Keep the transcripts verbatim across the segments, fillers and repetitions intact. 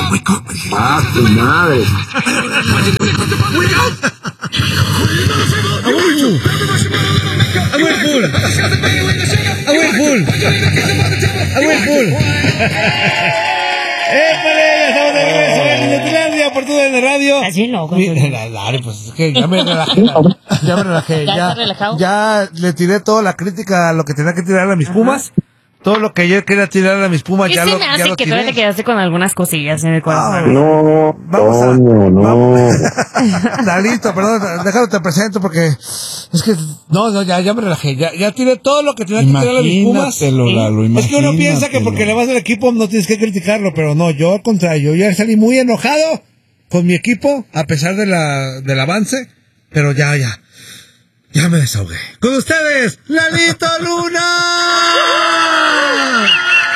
¡Ah, tu madre! ¡A Whirlpool! ¡A Whirlpool! ¡A Whirlpool! ¡Épale! Ya estamos de regreso en Inutilandia por tu D N Radio. Así no, Dale, pues es que ya me relajé. Ya me relajé. ¿Ya Ya, estás relajado? ya le tiré toda la crítica a lo que tenía que tirar a mis Pumas. Todo lo que yo quería tirar a mis Pumas ¿Qué ya se lo, me ya hace lo que tiré. todavía te quedaste con algunas cosillas en el corazón? No, Vamos a- Toño, no. Dalito, perdón, déjalo te presento porque es que no, no, ya, ya me relajé, ya, ya tiré todo lo que tenía que tirar a mis Pumas. Imagínatelo, Lalo, Es que uno piensa que imagínatelo. porque le vas al equipo no tienes que criticarlo, pero no, yo al contrario, yo ya salí muy enojado con mi equipo, a pesar de la, del avance, pero ya, ya, ya me desahogué. Con ustedes, Lalito Luna.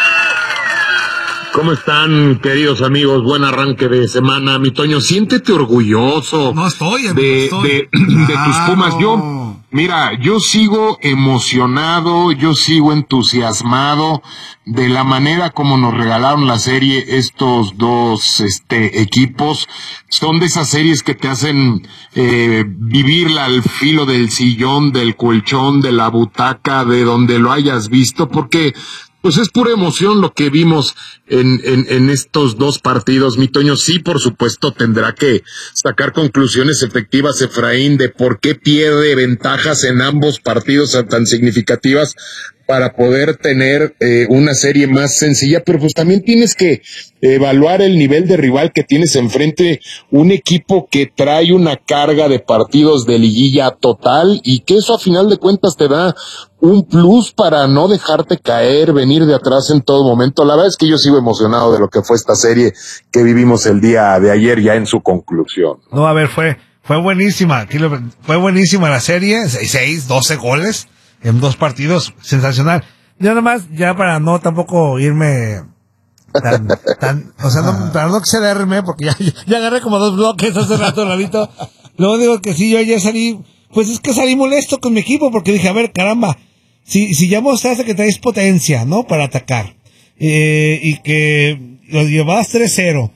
¿Cómo están, queridos amigos? Buen arranque de semana. Mi Toño, siéntete orgulloso. No estoy, amigo, de, estoy. de, de tus Pumas. Yo, mira, yo sigo emocionado, yo sigo entusiasmado de la manera como nos regalaron la serie estos dos este equipos. Son de esas series que te hacen eh, vivirla al filo del sillón, del colchón, de la butaca, de donde lo hayas visto, porque pues es pura emoción lo que vimos en, en, en estos dos partidos. Mi Toño, sí, por supuesto, tendrá que sacar conclusiones efectivas, Efraín, de por qué pierde ventajas en ambos partidos tan significativas para poder tener eh, una serie más sencilla, pero pues también tienes que evaluar el nivel de rival que tienes enfrente, un equipo que trae una carga de partidos de liguilla total y que eso a final de cuentas te da un plus para no dejarte caer, venir de atrás en todo momento. La verdad es que yo sigo emocionado de lo que fue esta serie que vivimos el día de ayer ya en su conclusión. No, a ver, fue, fue buenísima, aquí lo- fue buenísima la serie, seis, doce goles en dos partidos, sensacional. Yo nada más, ya para no tampoco irme tan, tan, o sea, no, para no excederme, porque ya, ya agarré como dos bloques hace rato, Lalito. Lo único que sí, yo ya salí, pues es que salí molesto con mi equipo, porque dije, a ver, caramba, si, si ya mostraste que traes potencia, ¿no? Para atacar, eh, y que lo llevabas tres cero,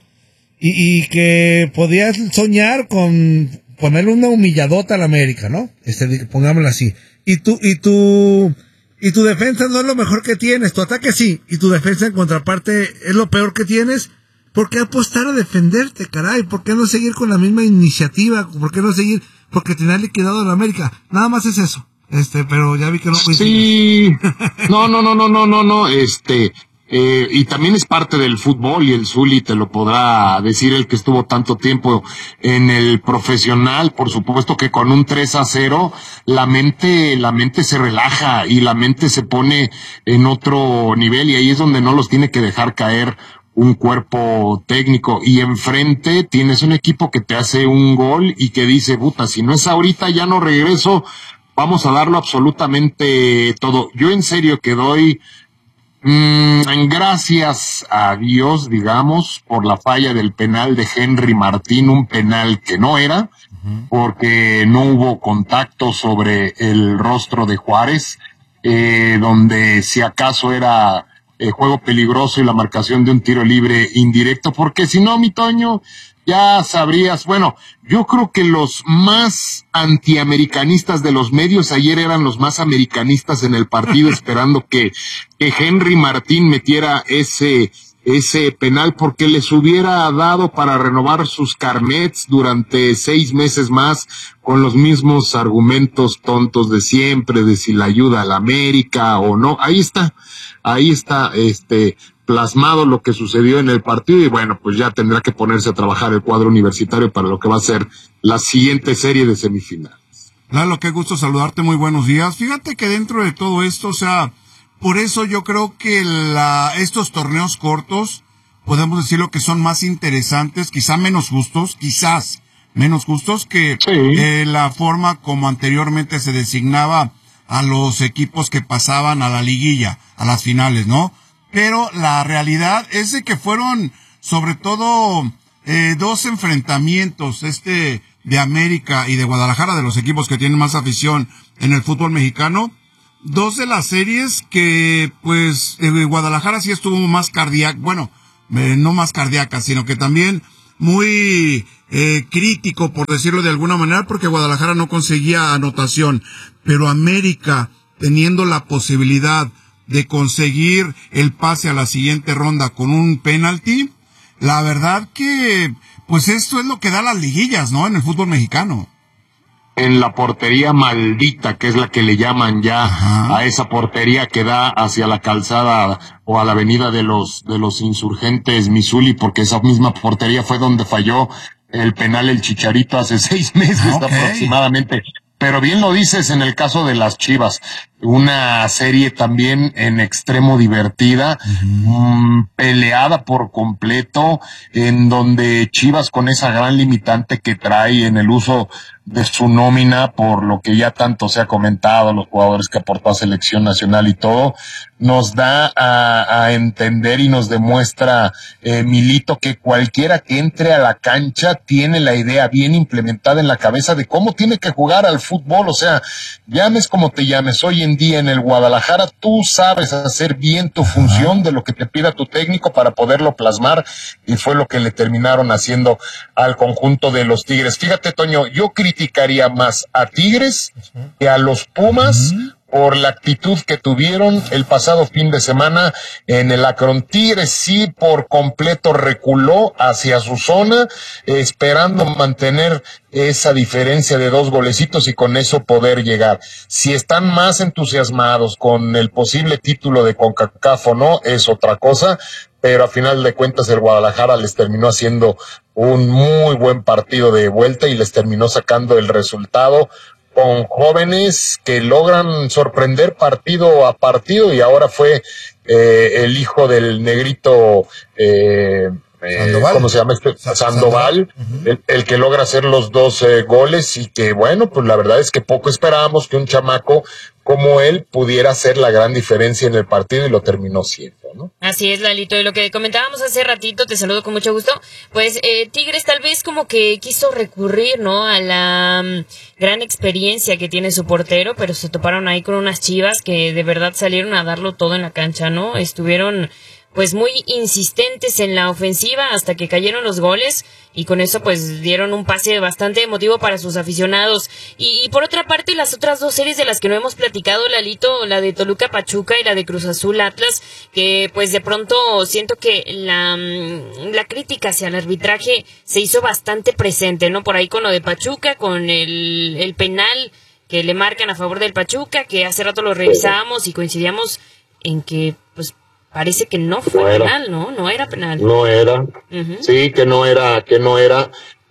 y, y que podías soñar con ponerle una humilladota a la América, ¿no? Este, pongámoslo así. Y tú, y tú, y tu defensa no es lo mejor que tienes, tu ataque sí, y tu defensa en contraparte es lo peor que tienes. ¿Por qué apostar a defenderte, caray? ¿Por qué no seguir con la misma iniciativa? ¿Por qué no seguir? Porque tener liquidado a la América. Nada más es eso. Este, pero ya vi que no coincides. Sí, no, no, no, no, no, no, no, este, eh, y también es parte del fútbol y el Zuli te lo podrá decir el que estuvo tanto tiempo en el profesional, por supuesto que con un tres a cero la mente, la mente se relaja y la mente se pone en otro nivel y ahí es donde no los tiene que dejar caer un cuerpo técnico y enfrente tienes un equipo que te hace un gol y que dice, puta, si no es ahorita ya no regreso. Vamos a darlo absolutamente todo. Yo en serio que doy mmm, gracias a Dios, digamos, por la falla del penal de Henry Martín, un penal que no era, porque no hubo contacto sobre el rostro de Juárez, eh, donde si acaso era eh, juego peligroso y la marcación de un tiro libre indirecto, porque si no, mi Toño, ya sabrías, bueno, yo creo que los más antiamericanistas de los medios ayer eran los más americanistas en el partido esperando que, que Henry Martín metiera ese, ese penal porque les hubiera dado para renovar sus carnets durante seis meses más con los mismos argumentos tontos de siempre, de si la ayuda a la América o no. Ahí está, ahí está, este, plasmado lo que sucedió en el partido y bueno, pues ya tendrá que ponerse a trabajar el cuadro universitario para lo que va a ser la siguiente serie de semifinales. Lalo, qué gusto saludarte, muy buenos días. Fíjate que dentro de todo esto, o sea, por eso yo creo que la, estos torneos cortos, podemos decirlo que son más interesantes, quizá menos justos, quizás menos justos que Sí. eh, la forma como anteriormente se designaba a los equipos que pasaban a la liguilla, a las finales, ¿no? Pero la realidad es de que fueron sobre todo eh, dos enfrentamientos, este de América y de Guadalajara, de los equipos que tienen más afición en el fútbol mexicano. Dos de las series que, pues, de Guadalajara sí estuvo más cardíaco, bueno, eh, no más cardíaca, sino que también muy eh, crítico, por decirlo de alguna manera, porque Guadalajara no conseguía anotación, pero América, teniendo la posibilidad de conseguir el pase a la siguiente ronda con un penalti, la verdad que, pues esto es lo que da las liguillas, ¿no? En el fútbol mexicano. En la portería maldita, que es la que le llaman ya, ajá, a esa portería que da hacia la calzada o a la avenida de los de los insurgentes Missouli, porque esa misma portería fue donde falló el penal el Chicharito hace seis meses okay. aproximadamente. Pero bien lo dices en el caso de las Chivas, una serie también en extremo divertida, uh-huh. mmm, peleada por completo, en donde Chivas con esa gran limitante que trae en el uso de su nómina, por lo que ya tanto se ha comentado, los jugadores que aportó a selección nacional y todo, nos da a, a entender y nos demuestra, eh, Milito, que cualquiera que entre a la cancha tiene la idea bien implementada en la cabeza de cómo tiene que jugar al fútbol. O sea, llames como te llames, hoy en día en el Guadalajara tú sabes hacer bien tu función de lo que te pida tu técnico para poderlo plasmar, y fue lo que le terminaron haciendo al conjunto de los Tigres. Fíjate, Toño, yo criticaría más a Tigres que a los Pumas uh-huh. por la actitud que tuvieron el pasado fin de semana en el Akron. Tigres sí por completo reculó hacia su zona, esperando mantener esa diferencia de dos golecitos y con eso poder llegar. Si están más entusiasmados con el posible título de CONCACAF o no, es otra cosa, pero a final de cuentas el Guadalajara les terminó haciendo un muy buen partido de vuelta y les terminó sacando el resultado con jóvenes que logran sorprender partido a partido, y ahora fue eh, el hijo del negrito, eh, eh, ¿cómo se llama este? Sandoval, Sandoval uh-huh. el, el que logra hacer los dos eh, goles, y que bueno, pues la verdad es que poco esperábamos que un chamaco como él pudiera hacer la gran diferencia en el partido, y lo terminó siendo, ¿no? Así es, Lalito, y lo que comentábamos hace ratito, te saludo con mucho gusto, pues eh, Tigres tal vez como que quiso recurrir, ¿no?, a la um, gran experiencia que tiene su portero, pero se toparon ahí con unas Chivas que de verdad salieron a darlo todo en la cancha, ¿no? Estuvieron pues muy insistentes en la ofensiva hasta que cayeron los goles, y con eso pues dieron un pase bastante emotivo para sus aficionados. Y, y por otra parte, las otras dos series de las que no hemos platicado, Lalito, la de Toluca Pachuca y la de Cruz Azul Atlas, que pues de pronto siento que la, la crítica hacia el arbitraje se hizo bastante presente, ¿no? Por ahí con lo de Pachuca, con el, el penal que le marcan a favor del Pachuca, que hace rato lo revisábamos y coincidíamos en que pues parece que no fue no penal, ¿no? No era penal. No era. Uh-huh. Sí, que no era, que no era.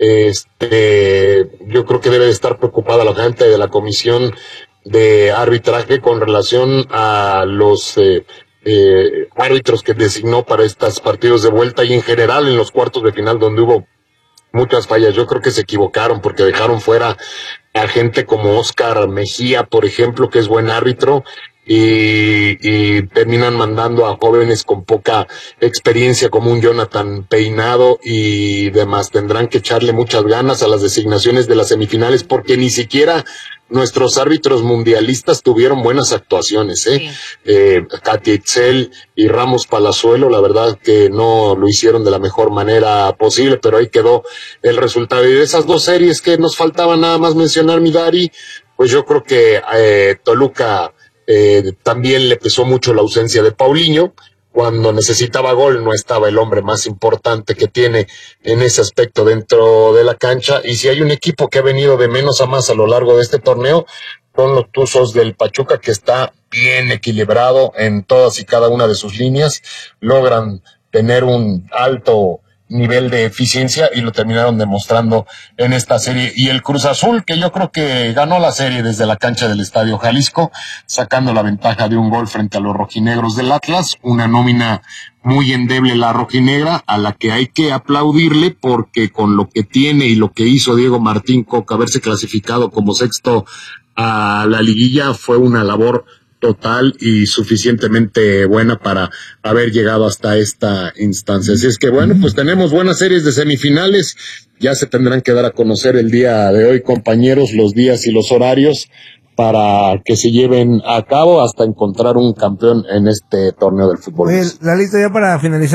Este, yo creo que debe de estar preocupada la gente de la comisión de arbitraje con relación a los eh, eh, árbitros que designó para estos partidos de vuelta, y en general en los cuartos de final donde hubo muchas fallas. Yo creo que se equivocaron porque dejaron fuera a gente como Oscar Mejía, por ejemplo, que es buen árbitro, Y, y terminan mandando a jóvenes con poca experiencia como un Jonathan Peinado y demás. Tendrán que echarle muchas ganas a las designaciones de las semifinales, porque ni siquiera nuestros árbitros mundialistas tuvieron buenas actuaciones, ¿eh? Sí. Eh, Katia Itzel y Ramos Palazuelo, la verdad que no lo hicieron de la mejor manera posible, pero ahí quedó el resultado. Y de esas dos series que nos faltaba nada más mencionar, mi Dari, pues yo creo que eh, Toluca Eh, también le pesó mucho la ausencia de Paulinho. Cuando necesitaba gol no estaba el hombre más importante que tiene en ese aspecto dentro de la cancha, y si hay un equipo que ha venido de menos a más a lo largo de este torneo, son los Tuzos del Pachuca, que está bien equilibrado en todas y cada una de sus líneas, logran tener un alto nivel de eficiencia y lo terminaron demostrando en esta serie. Y el Cruz Azul, que yo creo que ganó la serie desde la cancha del Estadio Jalisco, sacando la ventaja de un gol frente a los rojinegros del Atlas, una nómina muy endeble la rojinegra, a la que hay que aplaudirle, porque con lo que tiene y lo que hizo Diego Martín Coca, haberse clasificado como sexto a la liguilla, fue una labor total y suficientemente buena para haber llegado hasta esta instancia. Así es que bueno, pues tenemos buenas series de semifinales, ya se tendrán que dar a conocer el día de hoy, compañeros, los días y los horarios para que se lleven a cabo hasta encontrar un campeón en este torneo del fútbol. Oye, Lalito, ya para finalizar,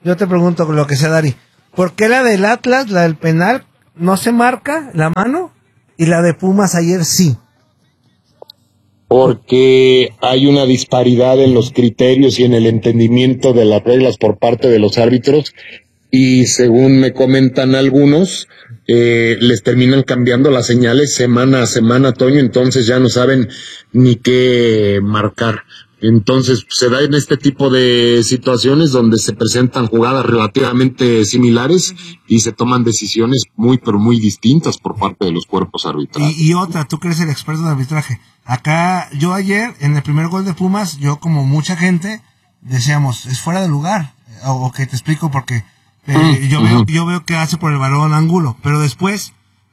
yo te pregunto lo que sea, Dari, ¿por qué la del Atlas, la del penal, no se marca la mano y la de Pumas ayer sí? Porque hay una disparidad en los criterios y en el entendimiento de las reglas por parte de los árbitros, y según me comentan algunos, eh, les terminan cambiando las señales semana a semana, Toño, entonces ya no saben ni qué marcar. Entonces se da en este tipo de situaciones donde se presentan jugadas relativamente similares y se toman decisiones muy pero muy distintas por parte de los cuerpos arbitrales. Y, y otra, tú que eres el experto de arbitraje. Acá, yo ayer, en el primer gol de Pumas, yo como mucha gente, decíamos, es fuera de lugar. O, o que te explico porque eh, mm, yo, uh-huh. veo, yo veo que hace por el balón ángulo. Pero después,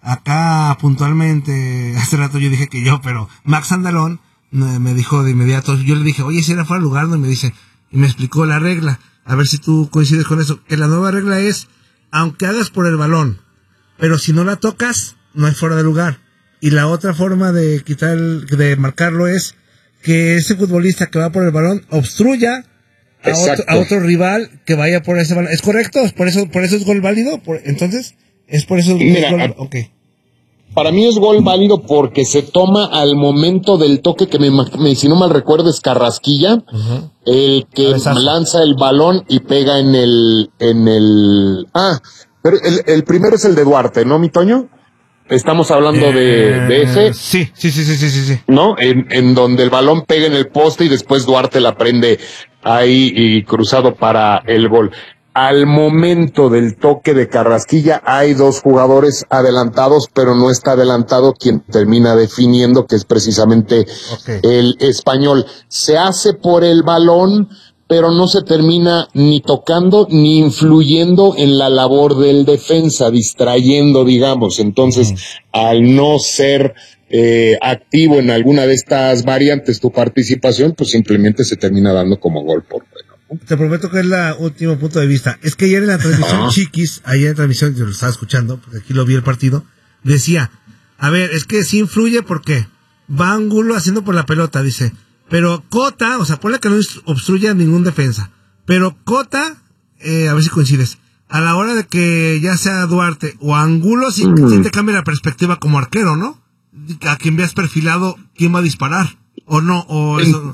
acá puntualmente, hace rato yo dije que yo, pero Max Andalón me dijo de inmediato, yo le dije, oye, si era fuera de lugar, ¿no? Y me dice, y me explicó la regla, a ver si tú coincides con eso, que la nueva regla es, aunque hagas por el balón, pero si no la tocas, no hay fuera de lugar. Y la otra forma de quitar, el, de marcarlo es que ese futbolista que va por el balón obstruya a otro, a otro rival que vaya por ese balón. ¿Es correcto? ¿Por eso, por eso es gol válido? Por, entonces, ¿es por eso Mira, es gol? Ok. Para mí es gol válido porque se toma al momento del toque que me, me si no mal recuerdo es Carrasquilla, uh-huh. el que Abesazo. lanza el balón y pega en el, en el, ah, pero el, el primero es el de Duarte, ¿no, mi Toño? Estamos hablando eh, de, de ese. Sí, sí, sí, sí, sí, sí, sí. ¿No? En, en donde el balón pega en el poste y después Duarte la prende ahí y cruzado para el gol. Al momento del toque de Carrasquilla hay dos jugadores adelantados, pero no está adelantado quien termina definiendo, que es precisamente okay. el español. Se hace por el balón, pero no se termina ni tocando ni influyendo en la labor del defensa, distrayendo, digamos. Entonces, mm. al no ser eh, activo en alguna de estas variantes tu participación, pues simplemente se termina dando como gol por bueno. Te prometo que es el último punto de vista. Es que ayer en la transmisión ah. Chiquis, ayer en la transmisión, yo lo estaba escuchando, porque aquí lo vi el partido, decía, a ver, es que sí influye porque va Angulo haciendo por la pelota, dice, pero Cota, o sea, ponle que no obstruya ningún defensa, pero Cota, eh, a ver si coincides, a la hora de que ya sea Duarte o Angulo, sí, mm. sí te cambia la perspectiva como arquero, ¿no? A quien veas perfilado, ¿quién va a disparar? O no, o eso...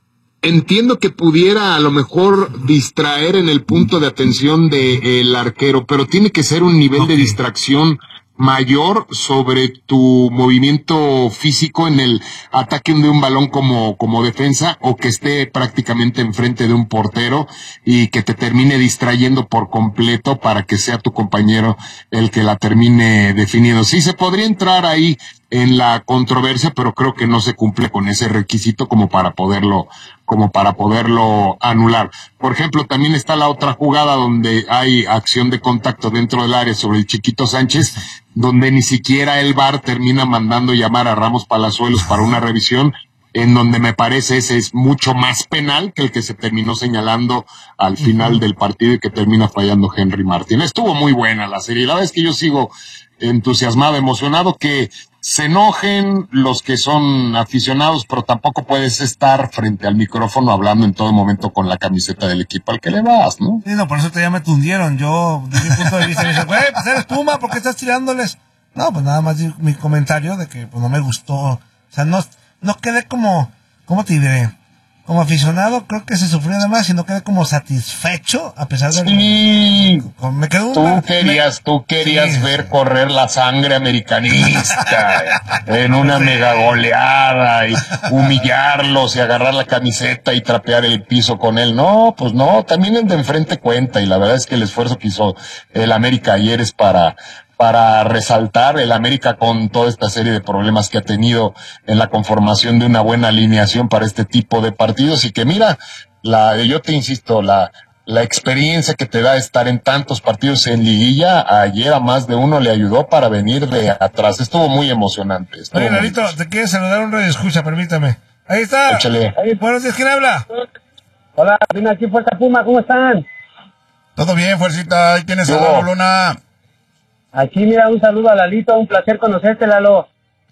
Entiendo que pudiera a lo mejor distraer en el punto de atención del arquero, pero tiene que ser un nivel okay. de distracción mayor sobre tu movimiento físico en el ataque de un balón como, como defensa, o que esté prácticamente enfrente de un portero y que te termine distrayendo por completo para que sea tu compañero el que la termine definiendo. Sí, se podría entrar ahí en la controversia, pero creo que no se cumple con ese requisito como para poderlo, como para poderlo anular. Por ejemplo, también está la otra jugada donde hay acción de contacto dentro del área sobre el Chiquito Sánchez, donde ni siquiera el V A R termina mandando llamar a Ramos Palazuelos para una revisión, en donde me parece ese es mucho más penal que el que se terminó señalando al final uh-huh. del partido y que termina fallando Henry Martín. Estuvo muy buena la serie. La verdad es que yo sigo entusiasmado, emocionado, que se enojen los que son aficionados, pero tampoco puedes estar frente al micrófono hablando en todo momento con la camiseta del equipo al que le vas, ¿no? Sí, no, por eso te ya me tundieron. Yo, desde mi punto de vista, me dicen, güey, pues eres Puma, ¿por qué estás tirándoles? No, pues nada más di mi comentario de que pues no me gustó. O sea, no, no quedé como, ¿cómo te diré? Como aficionado, creo que se sufrió además y no quedé como satisfecho, a pesar de... Sí, que me quedó tú una, querías, me, tú querías sí, ver sí. correr la sangre americanista en una sí. mega goleada y humillarlos y agarrar la camiseta y trapear el piso con él. No, pues no, también el de enfrente cuenta, y la verdad es que el esfuerzo que hizo el América ayer es para... para resaltar el América con toda esta serie de problemas que ha tenido en la conformación de una buena alineación para este tipo de partidos, y que mira, la, yo te insisto, la, la experiencia que te da estar en tantos partidos en liguilla, ayer a más de uno le ayudó para venir de atrás. Estuvo muy emocionante. Estuvo Oye, Larito, te quiero saludar un radio escucha, permítame. Ahí está. Échale. Buenos días, ¿quién habla? Hola, vine aquí Fuerza Puma, ¿cómo están? Todo bien, Fuercita, ahí tienes a Lalo Luna. Aquí, mira, un saludo a Lalito, un placer conocerte, Lalo.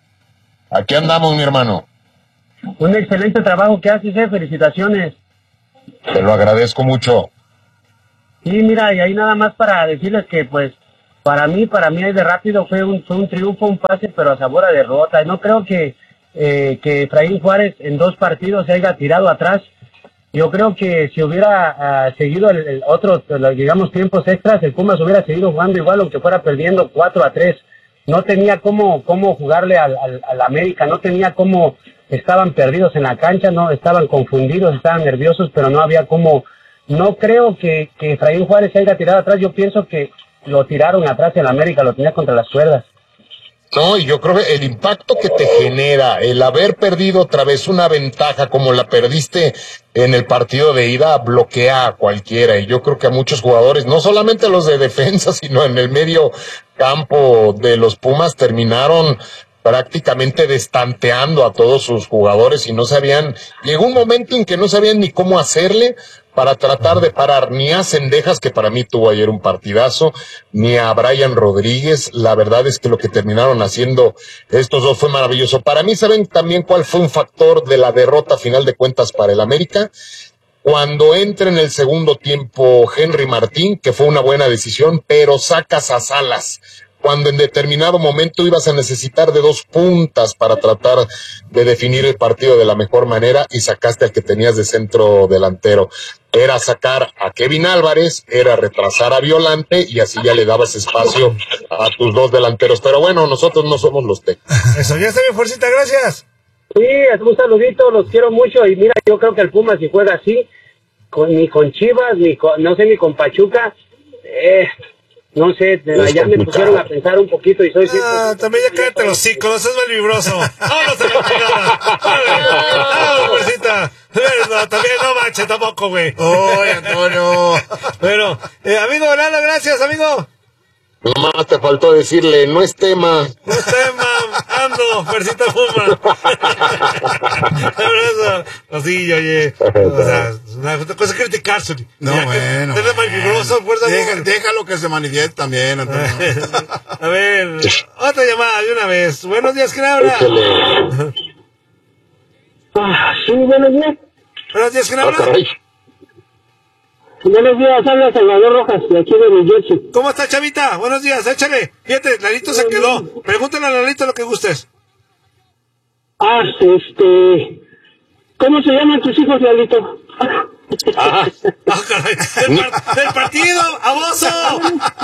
Aquí andamos, mi hermano. Un excelente trabajo que haces, eh, felicitaciones. Te lo agradezco mucho. Sí, mira, y ahí nada más para decirles que, pues, para mí, para mí, de rápido fue un, fue un triunfo, un pase, pero a sabor a derrota. No creo que, eh, que Efraín Juárez en dos partidos se haya tirado atrás. Yo creo que si hubiera uh, seguido el, el otro, digamos, tiempos extras, el Pumas hubiera seguido jugando igual, aunque fuera perdiendo cuatro a tres. No tenía cómo, cómo jugarle al, al, al América, no tenía cómo, estaban perdidos en la cancha, no, estaban confundidos, estaban nerviosos, pero no había cómo. No creo que, que Efraín Juárez se haya tirado atrás, yo pienso que lo tiraron atrás en la América, lo tenía contra las cuerdas. No, y yo creo que el impacto que te genera el haber perdido otra vez una ventaja como la perdiste en el partido de ida bloquea a cualquiera, y yo creo que a muchos jugadores, no solamente los de defensa, sino en el medio campo de los Pumas, terminaron prácticamente destanteando a todos sus jugadores y no sabían, llegó un momento en que no sabían ni cómo hacerle para tratar de parar ni a Cendejas, que para mí tuvo ayer un partidazo, ni a Brian Rodríguez. La verdad es que lo que terminaron haciendo estos dos fue maravilloso. Para mí, ¿saben también cuál fue un factor de la derrota final de cuentas para el América? Cuando entra en el segundo tiempo Henry Martín, que fue una buena decisión, pero sacas a Salas, cuando en determinado momento ibas a necesitar de dos puntas para tratar de definir el partido de la mejor manera, y sacaste al que tenías de centro delantero. Era sacar a Kevin Álvarez, era retrasar a Violante, y así ya le dabas espacio a tus dos delanteros. Pero bueno, nosotros no somos los técnicos. Eso, ya está bien, Fuercita, gracias. Sí, un saludito, los quiero mucho, y mira, yo creo que el Pumas si juega así, con, ni con Chivas, ni con, no sé, ni con Pachuca, eh... No sé, allá me pusieron a pensar un poquito y soy... Ah, también ya cállate los hocico, no seas malvibroso. Vámonos a la chingada. Vámonos, fuercita. No, también no manches tampoco, güey. Oye, Antonio. Bueno, eh, amigo Orlando, gracias, amigo. Nomás te faltó decirle, no es tema. No es tema, ando, fuercita fuma. Abrazo. Así, oye. O sea, una cosa es criticarse. No, ya, bueno. Que, bueno. Fuerza, Deja, déjalo que se manifieste también, Antonio. A ver, otra llamada de una vez. Buenos días, ¿quién habla? Ah, sí, buenos días. Buenos días, ¿quién habla? Buenos días, habla Salvador Rojas, de aquí de New Jersey. ¿Cómo está, chavita? Buenos días, échale. Fíjate, Lalito se quedó. Pregúntale a Lalito lo que gustes. Ah, este... ¿Cómo se llaman tus hijos, Lalito? Ah, ah caray. ¡Del, par del partido, abuso!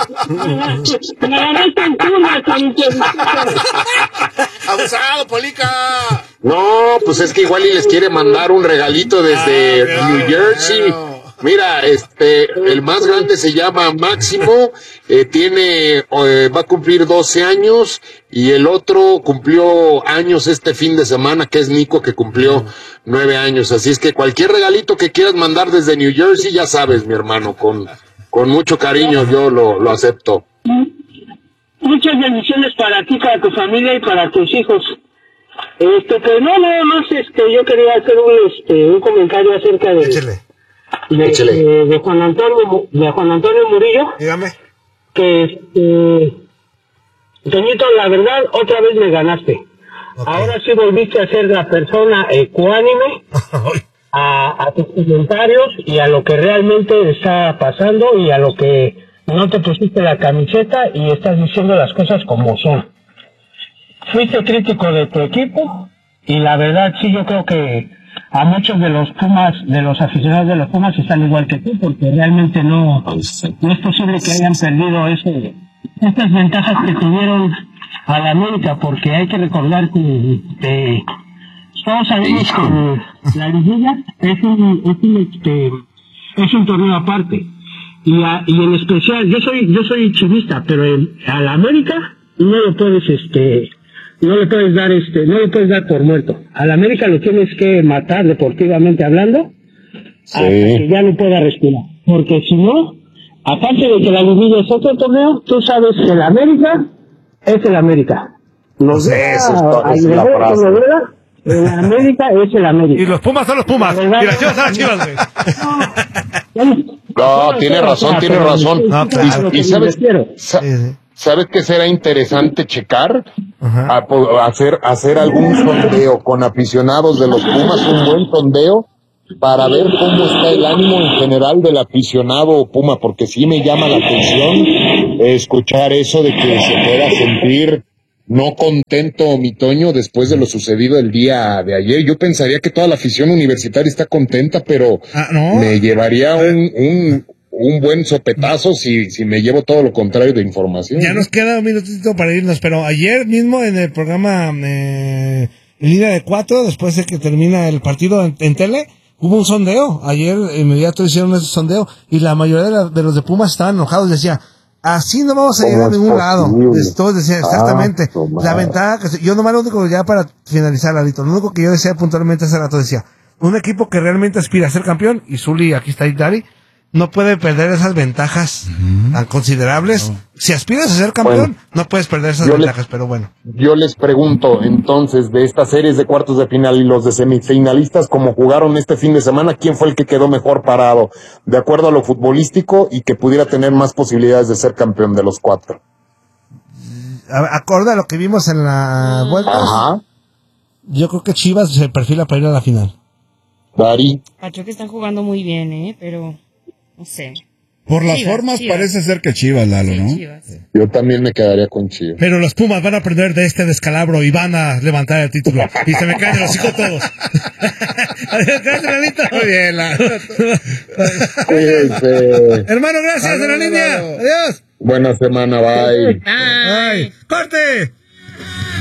¡Abusado, Polica! No, pues es que igual y les quiere mandar un regalito desde ah, New Jersey. Claro. Mira, este, el más grande se llama Máximo, eh, tiene, eh, va a cumplir doce años, y el otro cumplió años este fin de semana, que es Nico, que cumplió nueve años. Así es que cualquier regalito que quieras mandar desde New Jersey, ya sabes, mi hermano, con, con mucho cariño yo lo, lo acepto. Muchas bendiciones para ti, para tu familia y para tus hijos. Este, pero no, nada más, este, yo quería hacer un, este, un comentario acerca de... Échale. De, de, de Juan Antonio de Juan Antonio Murillo. Dígame. Que este Toñito, la verdad, otra vez me ganaste. Okay. Ahora sí volviste a ser la persona ecuánime a, a tus comentarios y a lo que realmente está pasando, y a lo que no te pusiste la camiseta y estás diciendo las cosas como son. Fuiste crítico de tu equipo, y la verdad sí, yo creo que a muchos de los Pumas, de los aficionados de los Pumas, están igual que tú, porque realmente no, no es posible que hayan perdido ese, estas ventajas que tuvieron a la América, porque hay que recordar que, que todos sabemos que la liguilla es un, es un, este, es un torneo aparte, y, a, y en especial, yo soy, yo soy chivista, pero en, a la América no lo puedes, este, no le puedes dar este, no le puedes dar por muerto. Al América lo tienes que matar deportivamente hablando, sí, hasta que ya no pueda respirar. Porque si no, aparte de que la liguilla es otro torneo, tú sabes que el América es el América. Nos sí, eso es, es la frase. El América es el América. Y los Pumas son los Pumas. Y las Chivas son las Chivas, güey. No, no, tiene razón, tiene razón. No, claro. Y, y sabes, sa- ¿sabes qué será interesante checar? A, a hacer, hacer algún sondeo con aficionados de los Pumas, un buen sondeo, para ver cómo está el ánimo en general del aficionado Puma, porque sí me llama la atención escuchar eso de que se pueda sentir no contento mi Toño después de lo sucedido el día de ayer. Yo pensaría que toda la afición universitaria está contenta, pero ah, ¿no? me llevaría un, un, un buen sopetazo si, si me llevo todo lo contrario de información. Ya nos queda un minutito para irnos, pero ayer mismo en el programa eh, en línea de cuatro, después de que termina el partido en, en tele, hubo un sondeo. Ayer inmediato hicieron ese sondeo y la mayoría de, la, de los de Pumas estaban enojados. Decía, así no vamos a llegar a ningún lado. Todos decían exactamente. Ah, la ventaja que yo nomás lo único, ya para finalizar, Lalito, lo único que yo decía puntualmente hace rato, decía, un equipo que realmente aspira a ser campeón, y Zuli, aquí está Dari, no puede perder esas ventajas uh-huh. tan considerables. No. Si aspiras a ser campeón, bueno, no puedes perder esas ventajas, les, pero bueno. Yo les pregunto, entonces, de estas series de cuartos de final y los de semifinalistas, como jugaron este fin de semana, ¿quién fue el que quedó mejor parado? De acuerdo a lo futbolístico y que pudiera tener más posibilidades de ser campeón de los cuatro. Acorde a lo que vimos en la vuelta, Ajá. Yo creo que Chivas se perfila para ir a la final. Dari. Creo que están jugando muy bien, ¿eh? Pero... no sé. Por las Chivas, formas Chivas. Parece ser que Chivas, Lalo, sí, ¿no? Chivas. Yo también me quedaría con Chivas. Pero los Pumas van a aprender de este descalabro y van a levantar el título. Y se me caen los hijos todos. Gracias, Lalito. Muy bien, Lalo. Hermano, gracias, en la línea. Adiós. Buena semana, bye. Bye. Bye. ¡Corte!